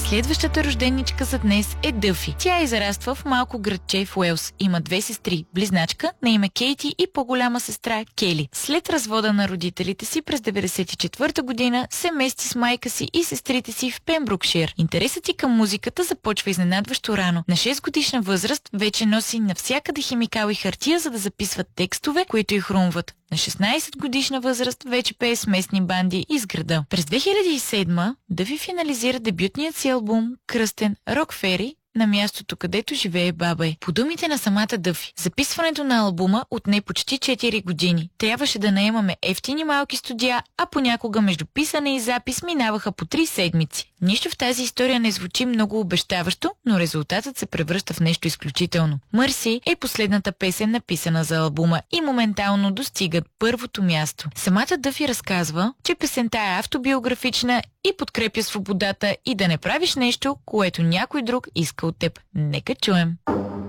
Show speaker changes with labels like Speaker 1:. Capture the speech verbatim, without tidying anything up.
Speaker 1: Следващата рожденичка за днес е Дъфи. Тя израства в малко градче в Уелс. Има две сестри, близначка на име Кейти и по-голяма сестра Кели. След развода на родителите си през деветдесет и четвърта година се мести с майка си и сестрите си в Пембрукшир. Интересът й към музиката започва изненадващо рано. На шест годишна възраст вече носи навсякъде химикал и хартия, за да записват текстове, които й хрумват. На шестнайсет годишна възраст вече пее с местни банди из града. През две хиляди и седма Дъфи финализира дебютният си албум, кръстен Рок Фери, на мястото, където живее баба й. По думите на самата Дъфи, записването на албума отне почти четири години. Трябваше да наемаме ефтини малки студия, а понякога между писане и запис минаваха по три седмици. Нищо в тази история не звучи много обещаващо, но резултатът се превръща в нещо изключително. Мърси е последната песен, написана за албума, и моментално достигат първото място. Самата Дъфи разказва, че песента е автобиографична и подкрепя свободата и да не правиш нещо, което някой друг иска от теб. Нека чуем.